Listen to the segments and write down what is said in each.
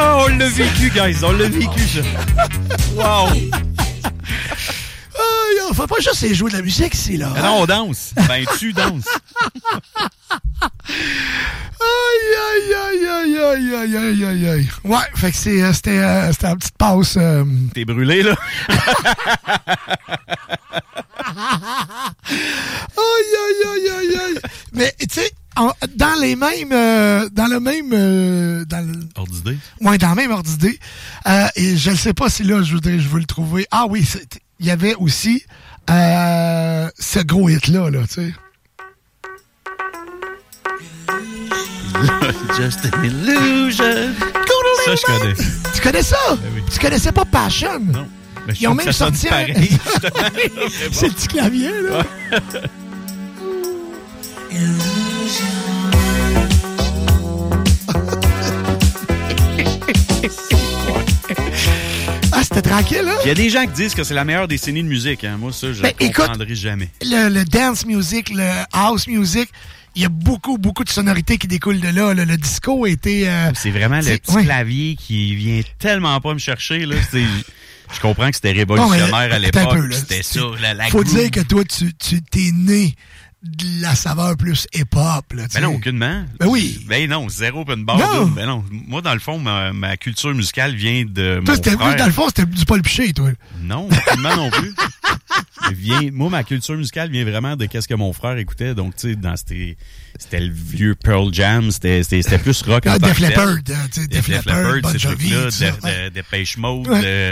Ah, on l'a vécu, guys. On l'a vécu, ça. Wow. On fait pas juste jouer de la musique ici, là. Ben non, on danse. Ben, tu danses. Aïe. Ouais, fait que c'était une petite passe. T'es brûlé, là? Aïe. Mais, tu sais, dans le même Ordre d'idée? Ouais, dans le même ordre d'idée. Et je ne sais pas si là, je veux le trouver. Ah oui, il y avait aussi ce gros hit-là, tu sais. Just an illusion. Ça, je connais. Tu connais ça? Ben oui. Tu connaissais pas Passion? Non. Ben, Ils ont même sorti un... C'est le petit clavier, là. Ah, c'était tranquille, hein? Il y a des gens qui disent que c'est la meilleure décennie de musique. Hein. Moi, ça, je ne comprendrai jamais. Le dance music, le house music, il y a beaucoup de sonorités qui découlent de là. Le disco était... c'est vraiment le petit clavier qui vient tellement pas me chercher. Là. Je comprends que c'était révolutionnaire à l'époque. C'était ça, la faut dire que toi, tu t'es né de la saveur plus hip-hop. Là, ben non, aucunement. Ben oui. Ben non, zéro open bar. Non. Ben non. Moi, dans le fond, ma culture musicale vient de toi, mon frère. Dans le fond, c'était du Paul Piché, toi. Non, aucunement non plus. Moi, ma culture musicale vient vraiment de qu'est-ce que mon frère écoutait. Donc, tu sais, c'était le vieux Pearl Jam. C'était plus rock en tant Def que tel. Leppard. Def Leppard, Bon ces Jovi, trucs-là. Dépêche Mode,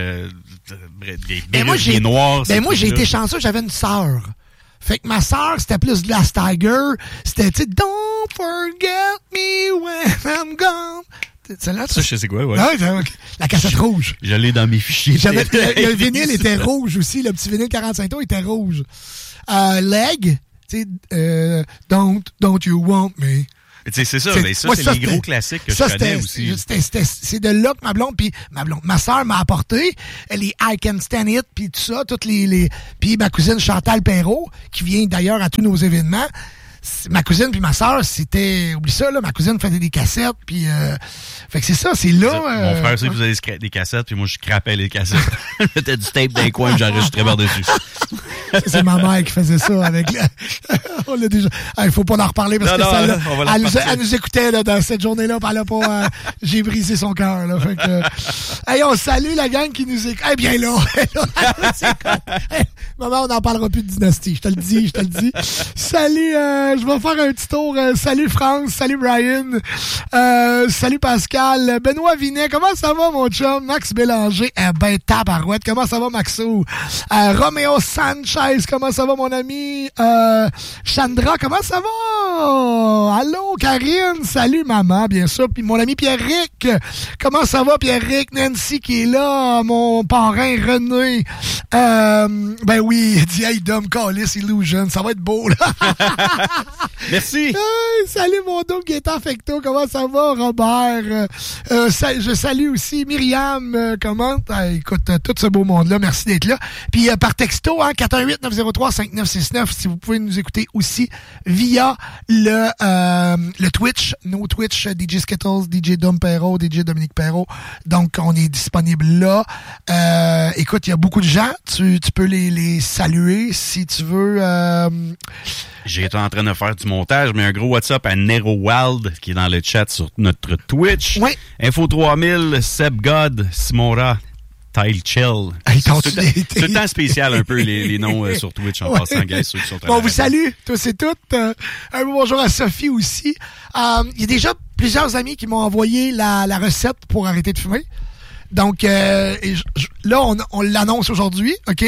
des noirs. Ben moi, j'ai été chanceux, j'avais une sœur. Fait que ma sœur, c'était plus de la Tiger. C'était, tu sais, Don't forget me when I'm gone. Celle-là, ça, je sais quoi, ouais. La cassette rouge. Je l'ai dans mes fichiers. Le vinyle était rouge aussi. Le petit vinyle 45 tours était rouge. Leg, tu sais, Don't you want me. C'est ça, mais ça, c'est les gros classiques que je connais aussi. C'est de là que ma sœur m'a apporté les I Can Stand It, puis tout ça, puis ma cousine Chantal Perrault, qui vient d'ailleurs à tous nos événements. Ma cousine puis ma sœur, c'était... Oublie ça, là, ma cousine faisait des cassettes, puis... fait que c'est ça, c'est là... Mon frère aussi faisait des cassettes, puis moi, je crapais les cassettes. Je mettais du tape dans les coins, puis j'enregistrais par-dessus. C'est ma mère qui faisait ça avec... On l'a déjà... Il faut pas en reparler, parce que celle-là, elle nous écoutait là, dans cette journée-là, puis elle a pas... j'ai brisé son cœur, là. Fait que... Hey, on salue la gang qui nous écoute. Eh bien là, maman, on n'en parlera plus de Dynastie, je te le dis. Salut, je vais faire un petit tour. Salut France, salut Brian, salut Pascal, Benoît Vinet, comment ça va mon chum? Max Bélanger, ben tabarouette, comment ça va Maxou? Roméo Sanchez, comment ça va mon ami? Chandra, comment ça va? Allô Karine, salut maman, bien sûr, puis mon ami Pierrick, comment ça va Pierrick? Nancy qui est là, mon parrain René, ben oui, dit hey Dom Callis Illusion, ça va être beau là. Merci. Hey, salut mon dos Gaétan Fecto, comment ça va Robert? Je salue aussi Myriam, comment? Écoute, tout ce beau monde-là, merci d'être là. Puis par texto, 418-903-5969, si vous pouvez nous écouter aussi via le Twitch, nos Twitch, DJ Skittles, DJ Dom Perrault, DJ Dominique Perrault. Donc, on est disponible là. Écoute, il y a beaucoup de gens, tu peux les saluer si tu veux. J'étais en train de faire du montage, mais un gros WhatsApp à Nero Wild qui est dans le chat sur notre Twitch. Oui. Info 3000, Seb God, Simora, Tile Chill. Hey, c'est tout le temps spécial un peu les noms sur Twitch en passant, guys, ceux qui sont bon, vous salue, tous et toutes. Un bonjour à Sophie aussi. Il y a déjà plusieurs amis qui m'ont envoyé la recette pour arrêter de fumer. Donc, là, on l'annonce aujourd'hui, OK?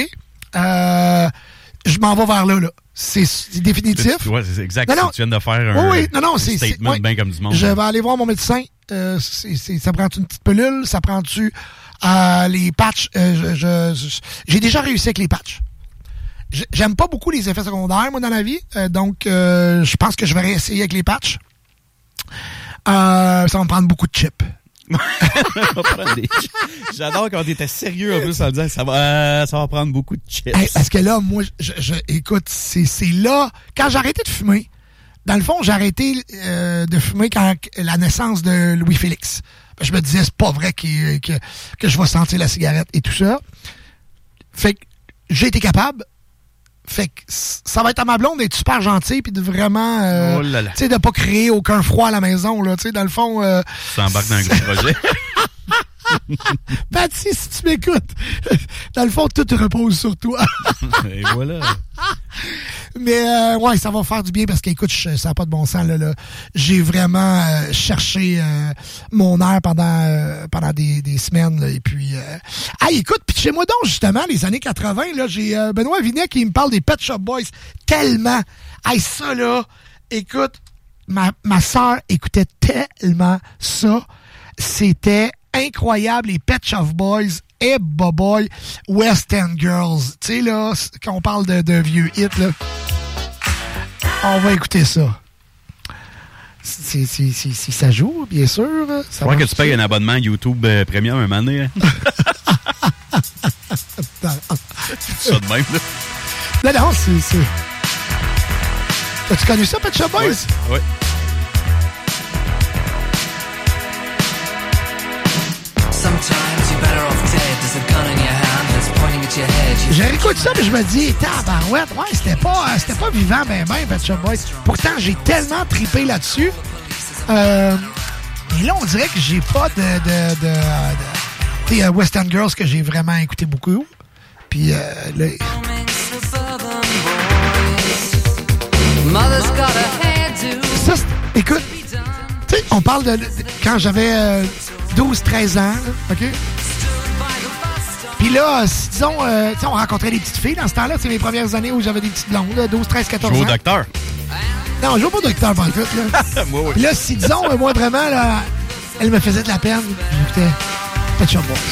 Je m'en vais vers là. C'est définitif. Ouais, c'est exact. Tu viens de faire un statement bien comme du monde. Je vais aller voir mon médecin. Ça prend-tu une petite pilule? Ça prend-tu les patchs? J'ai déjà réussi avec les patchs. J'aime pas beaucoup les effets secondaires, moi, dans la vie. Donc, je pense que je vais réessayer avec les patchs. Ça va me prendre beaucoup de chips. J'adore quand t'étais sérieux en plus en disant ça va prendre beaucoup de chips. Hey, parce que là, moi, écoute, c'est là. Quand j'ai arrêté de fumer, dans le fond, j'ai arrêté de fumer quand la naissance de Louis-Félix. je me disais, c'est pas vrai que je vais sentir la cigarette et tout ça. Fait que j'ai été capable. Fait que ça va être à ma blonde d'être super gentille puis de vraiment tu sais, de pas créer aucun froid à la maison, là, tu sais, dans le fond tu embarques dans un gros projet. Patty, si tu m'écoutes, dans le fond, tout repose sur toi. Et voilà. Mais ouais, ça va faire du bien parce qu'écoute, ça n'a pas de bon sens. Là. J'ai vraiment cherché mon air pendant des semaines. Là, et puis, écoute, pitchez-moi donc justement les années 80. Là, j'ai Benoît Vinet qui me parle des Pet Shop Boys tellement. Ça là, écoute, ma soeur écoutait tellement ça. C'était incroyable, les Pet Shop Boys et Boboy, West End Girls. Tu sais, là, quand on parle de vieux hits, là, on va écouter ça. Si ça joue, bien sûr. Je crois que tu payes un abonnement YouTube Premium un moment donné. Hein? C'est ça de même, là. Non, c'est... T'as-tu connu ça, Pet Shop Boys? Oui. Je réécoute ça, mais je me dis, tabarouette, ouais, c'était pas vivant, ben, Pet Shop Boys. Pourtant, j'ai tellement trippé là-dessus. Et là, on dirait que j'ai pas de West End Girls que j'ai vraiment écouté beaucoup. Puis là... Ça, écoute, tu sais, on parle de quand j'avais 12-13 ans, OK? Puis là, disons, on rencontrait des petites filles dans ce temps-là. C'est mes premières années où j'avais des petites blondes, 12, 13, 14 ans. Jouer au docteur? Non, je joue pas au docteur, pas en tout, là. Moi, oui. Puis là, disons, moi, vraiment, là, elle me faisait de la peine. J'écoutais Pet Shop Boys.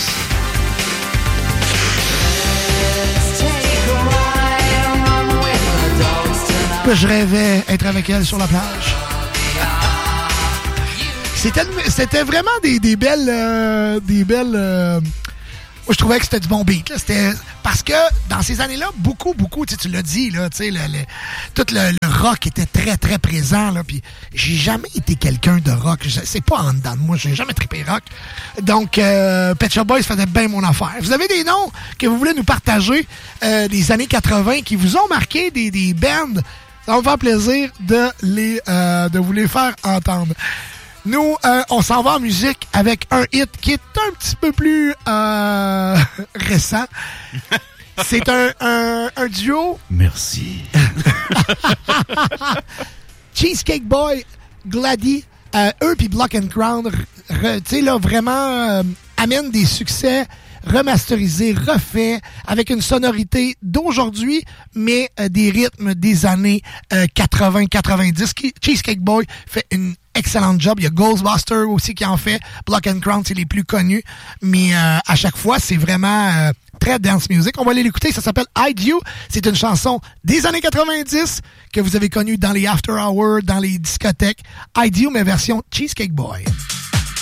Puis je rêvais être avec elle sur la plage. C'était vraiment des belles... moi, je trouvais que c'était du bon beat. Là. C'était parce que dans ces années-là, beaucoup, tu l'as dit, là, tout le rock était très, très présent. Là, puis j'ai jamais été quelqu'un de rock. C'est pas en dedans de moi. J'ai jamais trippé rock. Donc, Pet Shop Boys faisait bien mon affaire. Vous avez des noms que vous voulez nous partager des années 80 qui vous ont marqué, des bands? Ça va me faire plaisir de vous les faire entendre. Nous, on s'en va en musique avec un hit qui est un petit peu plus récent. C'est un duo. Merci. Cheesecake Boy, Glady, eux puis Block and Crown, tu sais, là, vraiment amènent des succès remasterisés, refaits, avec une sonorité d'aujourd'hui, mais des rythmes des années 80-90. Cheesecake Boy fait une excellente job. Il y a Ghostbusters aussi qui en fait. Block and Crown, c'est les plus connus. Mais à chaque fois, c'est vraiment très dance music. On va aller l'écouter. Ça s'appelle Hide You. C'est une chanson des années 90 que vous avez connue dans les after hours, dans les discothèques. Hide You, mais version Cheesecake Boy.